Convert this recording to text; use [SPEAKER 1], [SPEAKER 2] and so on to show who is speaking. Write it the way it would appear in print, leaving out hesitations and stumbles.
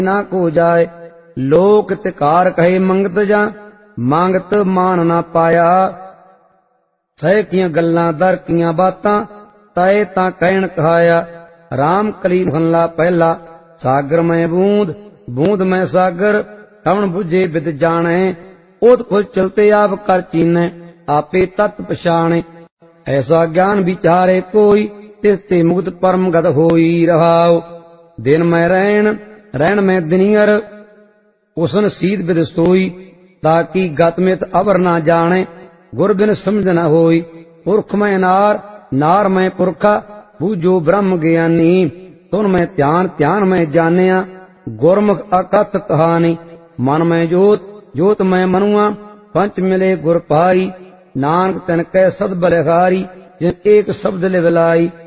[SPEAKER 1] ना को जाए। लोक तिकार कहे मंगत जा, मांगत मान ना पाया। सह कियां गल्लां दर कियां बातां, तय तां कहण कहाया। राम कली महला पहला, सागर में बूंद, बूंद में सागर। श्रवण बुझे विद जाने, ओत खुद चलते आप कर चीने। आपे तत् पछाणे, ऐसा ज्ञान विचारे कोई, तिसते मुक्त परम गत होई रहाओ। दिन में रैन, रैन में दिनियर, उसन सीध विद सोई। ताकि गत मित अवर ना जाने, गुर बिन समझ न होई। पुरख में नार, नार में पुरखा, बूझो ब्रह्म ज्ञानी। तुन में ध्यान, ध्यान में जानिया, गुरमुख अकथ कहानी। मन में जोत, जोत में मनुआ, पंच मिले गुर पाई। नानक तिन कै सद बलिहारी, जिन एक शब्द लिवलाई।